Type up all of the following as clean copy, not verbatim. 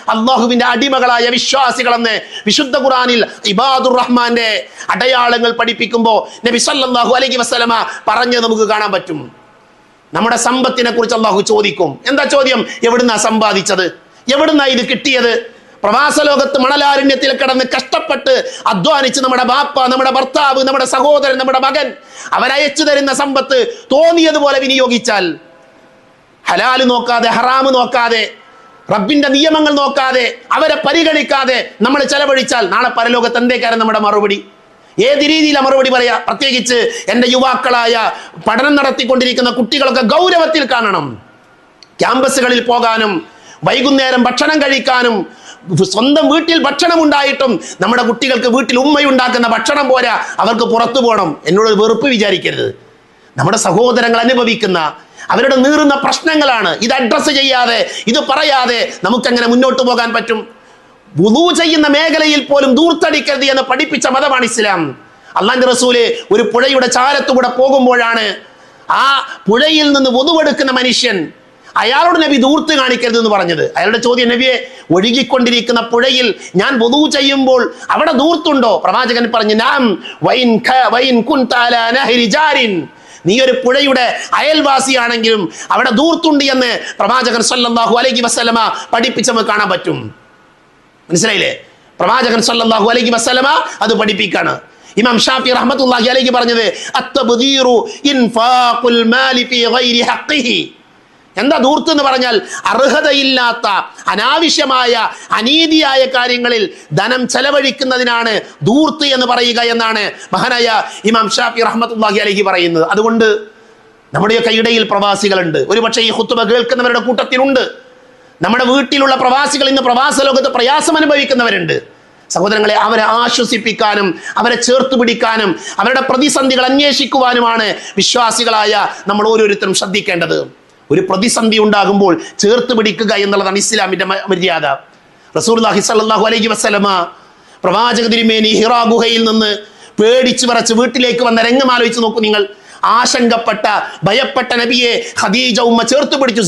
അള്ളാഹുവിന്റെ അടിമകളായ വിശ്വാസികളെന്ന് വിശുദ്ധ ഖുർആനിൽ ഇബാദുർ റഹ്മാന്റെ അടയാളങ്ങൾ പഠിപ്പിക്കുമ്പോൾ നബി സല്ലല്ലാഹു അലൈഹി വസല്ലമ പറഞ്ഞ് നമുക്ക് കാണാൻ പറ്റും. നമ്മുടെ സമ്പത്തിനെ കുറിച്ച് അള്ളാഹു ചോദിക്കും. എന്താ ചോദ്യം? എവിടുന്നാ സമ്പാദിച്ചത്? എവിടുന്നാ ഇത് കിട്ടിയത്? പ്രവാസ ലോകത്ത് മണലാരണ്യത്തിൽ കിടന്ന് കഷ്ടപ്പെട്ട് അധ്വാനിച്ച് നമ്മുടെ ബാപ്പ, നമ്മുടെ ഭർത്താവ്, നമ്മുടെ സഹോദരൻ, നമ്മുടെ മകൻ അവരയച്ചു തരുന്ന സമ്പത്ത് തോന്നിയതുപോലെ വിനിയോഗിച്ചാൽ, ഹലാല് നോക്കാതെ, ഹറാമ് നോക്കാതെ, റബ്ബിന്റെ നിയമങ്ങൾ നോക്കാതെ, അവരെ പരിഗണിക്കാതെ നമ്മൾ ചെലവഴിച്ചാൽ നാളെ പരലോകത്ത് എന്തേക്കാരം നമ്മുടെ മറുപടി? ഏത് രീതിയിലാണ് മറുപടി പറയാ? പ്രത്യേകിച്ച് എൻ്റെ യുവാക്കളായ പഠനം നടത്തിക്കൊണ്ടിരിക്കുന്ന കുട്ടികളൊക്കെ ഗൗരവത്തിൽ കാണണം. ക്യാമ്പസുകളിൽ പോകാനും വൈകുന്നേരം ഭക്ഷണം കഴിക്കാനും സ്വന്തം വീട്ടിൽ ഭക്ഷണം ഉണ്ടായിട്ടും നമ്മുടെ കുട്ടികൾക്ക് വീട്ടിൽ ഉമ്മയുണ്ടാക്കുന്ന ഭക്ഷണം പോരാ, അവർക്ക് പുറത്തു പോകണം. എന്നോട് വെറുപ്പ് വിചാരിക്കരുത്. നമ്മുടെ സഹോദരങ്ങൾ അനുഭവിക്കുന്ന അവരുടെ നീറുന്ന പ്രശ്നങ്ങളാണ്. ഇത് അഡ്രസ്സ് ചെയ്യാതെ, ഇത് പറയാതെ നമുക്കെങ്ങനെ മുന്നോട്ട് പോകാൻ പറ്റും? വുളൂ ചെയ്യുന്ന മേഖലയിൽ പോലും ദൂർത്തടിക്കരുത് എന്ന് പഠിപ്പിച്ച മതമാണ് ഇസ്ലാം. അള്ളാന്റെ റസൂല് ഒരു പുഴയുടെ ചാരത്തുകൂടെ പോകുമ്പോഴാണ് ആ പുഴയിൽ നിന്ന് വുളുവെടുക്കുന്ന മനുഷ്യൻ, അയാളോട് നബി ദൂർത്ത് കാണിക്കരുത് എന്ന് പറഞ്ഞത്. അയാളുടെ ചോദ്യം, നബിയെ, ഒഴുകിക്കൊണ്ടിരിക്കുന്ന പുഴയിൽ ഞാൻ വുളൂ ചെയ്യുമ്പോൾ അവിടെ ദൂർത്തുണ്ടോ? പ്രവാചകൻ പറഞ്ഞു, നാം വൈൻ കുൻത അലാ നഹരി ജാരിൻ, നീ ഒരു പുഴയുടെ അയൽവാസിയാണെങ്കിലും അവിടെ ദൂർത്തുണ്ട് എന്ന് പ്രവാചകൻ സല്ലല്ലാഹു അലൈഹി വസല്ലമ പഠിപ്പിച്ചത് കാണാൻ പറ്റും. മനസ്സിലായില്ലേ? പ്രവാചകൻ സല്ലല്ലാഹു അലൈഹി വസല്ലമ അത് പഠിപ്പിക്കാണ്. ഇമാം ഷാഫി റഹ്മത്തുള്ളാഹി അലൈഹി പറഞ്ഞത്, അത്തബ്ദീറു ഇൻഫാഖുൽ മാലി ഫീ ഗൈരി ഹഖ്ഖിഹി. എന്താ ദൂർത്ത് എന്ന് പറഞ്ഞാൽ? അർഹതയില്ലാത്ത, അനാവശ്യമായ, അനീതിയായ കാര്യങ്ങളിൽ ധനം ചെലവഴിക്കുന്നതിനാണ് ദൂർത്ത് എന്ന് പറയുക എന്നാണ് മഹാനായ ഇമാം ഷാഫി റഹ്മത്തുള്ളാഹി അലൈഹി പറയുന്നത്. അതുകൊണ്ട് നമ്മുടെയൊക്കെ ഇടയിൽ പ്രവാസികളുണ്ട്. ഒരുപക്ഷെ ഈ ഖുത്ബ കേൾക്കുന്നവരുടെ കൂട്ടത്തിലുണ്ട്. നമ്മുടെ വീട്ടിലുള്ള പ്രവാസികൾ ഇന്ന് പ്രവാസ ലോകത്ത് പ്രയാസം അനുഭവിക്കുന്നവരുണ്ട്. സഹോദരങ്ങളെ, അവരെ ആശ്വസിപ്പിക്കാനും അവരെ ചേർത്ത് പിടിക്കാനും അവരുടെ പ്രതിസന്ധികൾ അന്വേഷിക്കുവാനുമാണ് വിശ്വാസികളായ നമ്മൾ ഓരോരുത്തരും ശ്രദ്ധിക്കേണ്ടത്. ഒരു പ്രതിസന്ധി ഉണ്ടാകുമ്പോൾ ചേർത്ത് പിടിക്കുക എന്നുള്ളതാണ് ഇസ്ലാമിന്റെ മര്യാദ. റസൂലുള്ളാഹി സ്വല്ലല്ലാഹു അലൈഹി വസല്ലമ പ്രവാചക തിരുമേനി ഹിറാ ഗുഹയിൽ നിന്ന് പേടിച്ചു വിറച്ച് വീട്ടിലേക്ക് വന്ന രംഗം ആലോചിച്ച് നോക്കൂ നിങ്ങൾ. ആശങ്കപ്പെട്ട, ഭയപ്പെട്ട നബിയെ ഖദീജ ഉമ്മ ചേർത്ത് പിടിച്ചു.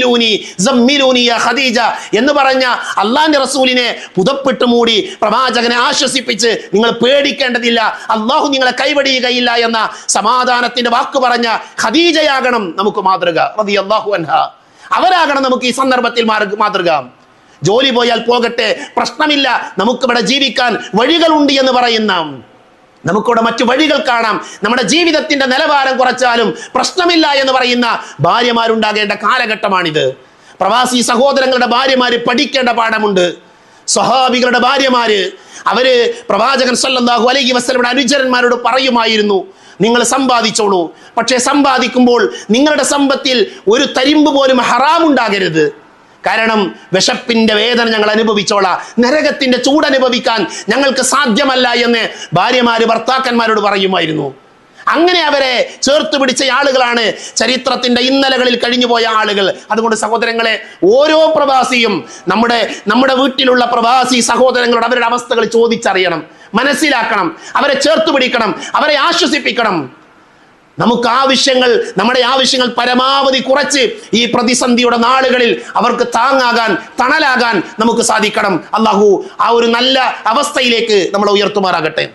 സമ്മിലൂനി യാ ഖദീജ എന്ന് പറഞ്ഞ അള്ളാന്റെ റസൂലിനെ പുതപ്പിട്ട് മൂടി പ്രവാചകനെ ആശ്വസിപ്പിച്ച്, നിങ്ങൾ പേടിക്കേണ്ടതില്ല, അള്ളാഹു നിങ്ങളെ കൈവടിയുകയില്ല എന്ന സമാധാനത്തിന്റെ വാക്ക് പറഞ്ഞ ഖദീജയാകണം നമുക്ക് മാതൃക, റളിയല്ലാഹു അൻഹാ. അവരാകണം നമുക്ക് ഈ സന്ദർഭത്തിൽ മാതൃക. ജോലി പോയാൽ പോകട്ടെ, പ്രശ്നമില്ല, നമുക്കിവിടെ ജീവിക്കാൻ വഴികളുണ്ട് എന്ന് പറയുന്ന, നമുക്കിവിടെ മറ്റു വഴികൾ കാണാം, നമ്മുടെ ജീവിതത്തിന്റെ നിലവാരം കുറച്ചാലും പ്രശ്നമില്ല എന്ന് പറയുന്ന ഭാര്യമാരുണ്ടാകേണ്ട കാലഘട്ടമാണിത്. പ്രവാസി സഹോദരങ്ങളുടെ ഭാര്യമാര് പഠിക്കേണ്ട പാഠമുണ്ട്. സ്വഹാബികളുടെ ഭാര്യമാര് അവര് പ്രവാചകൻ സല്ലല്ലാഹു അലൈഹി വസല്ലമയുടെ അനുചരന്മാരോട് പറയുമായിരുന്നു, നിങ്ങൾ സമ്പാദിച്ചോളൂ, പക്ഷേ സമ്പാദിക്കുമ്പോൾ നിങ്ങളുടെ സമ്പത്തിൽ ഒരു തരിമ്പ് പോലും ഹറാമുണ്ടാകരുത്. കാരണം വിശപ്പിന്റെ വേദന ഞങ്ങൾ അനുഭവിച്ചോളാം, നരകത്തിന്റെ ചൂടനുഭവിക്കാൻ ഞങ്ങൾക്ക് സാധ്യമല്ല എന്ന് ഭാര്യമാര് ഭർത്താക്കന്മാരോട് പറയുമായിരുന്നു. അങ്ങനെ അവരെ ചേർത്ത് പിടിച്ച ആളുകളാണ് ചരിത്രത്തിന്റെ ഇന്നലകളിൽ കഴിഞ്ഞുപോയ ആളുകൾ. അതുകൊണ്ട് സഹോദരങ്ങളെ, ഓരോ പ്രവാസിയും നമ്മുടെ വീട്ടിലുള്ള പ്രവാസി സഹോദരങ്ങളോട് അവരുടെ അവസ്ഥകൾ ചോദിച്ചറിയണം, മനസ്സിലാക്കണം, അവരെ ചേർത്ത് പിടിക്കണം, അവരെ ആശ്വസിപ്പിക്കണം. നമുക്ക് നമ്മുടെ ആവശ്യങ്ങൾ പരമാവധി കുറച്ച് ഈ പ്രതിസന്ധിയുടെ നാളുകളിൽ അവർക്ക് താങ്ങാകാൻ, തണലാകാൻ നമുക്ക് സാധിക്കണം. അള്ളാഹു ആ ഒരു നല്ല അവസ്ഥയിലേക്ക് നമ്മളെ ഉയർത്തുമാറാകട്ടെ.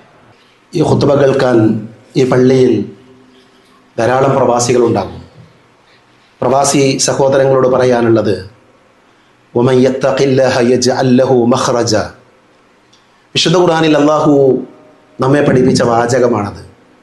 ഈ ഖുത്ബ കേൾക്കാൻ ഈ പള്ളിയിൽ ധാരാളം പ്രവാസികളുണ്ടാകും. പ്രവാസി സഹോദരങ്ങളോട് പറയാനുള്ളത്, വമൻ യത്തഖില്ലാഹ യജ്അൽ ലഹു മഖ്റജ. വിശുദ്ധ ഖുർആനിൽ അള്ളാഹു നമ്മെ പഠിപ്പിച്ച വാചകമാണത്.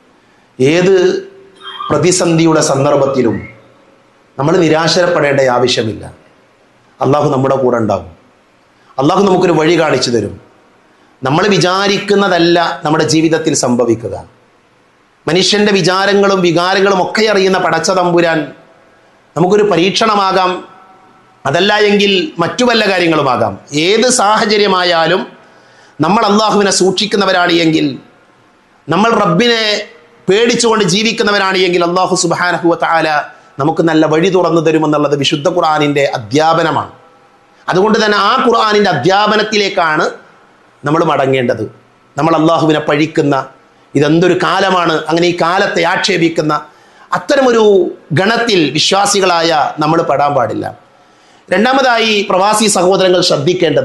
ഏത് പ്രതിസന്ധിയുടെ സന്ദർഭത്തിലും നമ്മൾ നിരാശപ്പെടേണ്ട ആവശ്യമില്ല. അള്ളാഹു നമ്മുടെ കൂടെ ഉണ്ടാകും. അള്ളാഹു നമുക്കൊരു വഴി കാണിച്ചു തരും. നമ്മൾ വിചാരിക്കുന്നതല്ല നമ്മുടെ ജീവിതത്തിൽ സംഭവിക്കുക. മനുഷ്യൻ്റെ വിചാരങ്ങളും വികാരങ്ങളും ഒക്കെ അറിയുന്ന പടച്ച തമ്പുരാൻ നമുക്കൊരു പരീക്ഷണമാകാം, അതല്ല എങ്കിൽ മറ്റു വല്ല കാര്യങ്ങളുമാകാം. ഏത് സാഹചര്യമായാലും നമ്മൾ അള്ളാഹുവിനെ സൂക്ഷിക്കുന്നവരാണ് എങ്കിൽ, നമ്മൾ റബ്ബിനെ പേടിച്ചുകൊണ്ട് ജീവിക്കുന്നവരാണ് എങ്കിൽ അള്ളാഹു സുബ്ഹാനഹു വ തആല നമുക്ക് നല്ല വഴി തുറന്നു തരുമെന്നുള്ളത് വിശുദ്ധ ഖുർആനിൻ്റെ അധ്യാപനമാണ്. അതുകൊണ്ട് തന്നെ ആ ഖുർആനിൻ്റെ അധ്യാപനത്തിലേക്കാണ് നമ്മൾ മടങ്ങേണ്ടത്. നമ്മൾ അള്ളാഹുവിനെ പഴിക്കുന്ന, ഇതെന്തൊരു കാലമാണ്, അങ്ങനെ ഈ കാലത്തെ ആക്ഷേപിക്കുന്ന അത്തരമൊരു ഗണത്തിൽ വിശ്വാസികളായ നമ്മൾ പെടാൻ പാടില്ല. രണ്ടാമതായി പ്രവാസി സഹോദരങ്ങൾ ശ്രദ്ധിക്കേണ്ടത്,